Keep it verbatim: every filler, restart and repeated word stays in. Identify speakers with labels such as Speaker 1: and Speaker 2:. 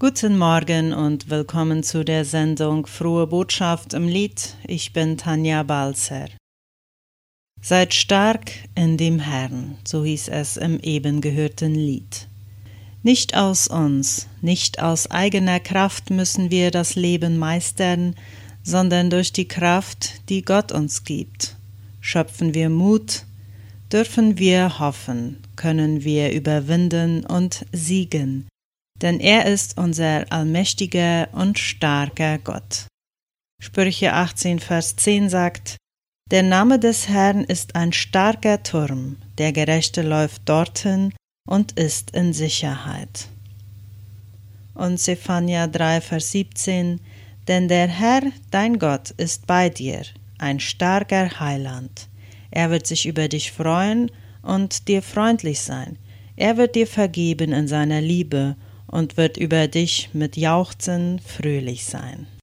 Speaker 1: Guten Morgen und willkommen zu der Sendung Frohe Botschaft im Lied. Ich bin Tanja Balzer. Seid stark in dem Herrn, so hieß es im eben gehörten Lied. Nicht aus uns, nicht aus eigener Kraft müssen wir das Leben meistern, sondern durch die Kraft, die Gott uns gibt. Schöpfen wir Mut, dürfen wir hoffen, können wir überwinden und siegen. Denn er ist unser allmächtiger und starker Gott. Sprüche achtzehn, Vers zehn sagt: Der Name des Herrn ist ein starker Turm, der Gerechte läuft dorthin und ist in Sicherheit. Und Zephania drei, Vers siebzehn: Denn der Herr, dein Gott, ist bei dir, ein starker Heiland. Er wird sich über dich freuen und dir freundlich sein. Er wird dir vergeben in seiner Liebe und wird über dich mit Jauchzen fröhlich sein.